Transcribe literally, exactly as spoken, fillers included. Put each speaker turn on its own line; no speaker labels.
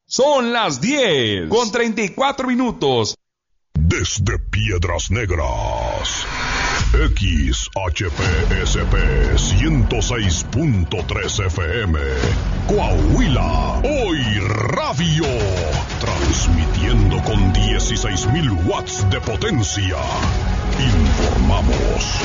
Son las diez con treinta y cuatro minutos.
Desde Piedras Negras, X H P S P ciento seis punto tres F M, Coahuila, Hoy Radio, transmitiendo con dieciséis mil watts de potencia. Informamos.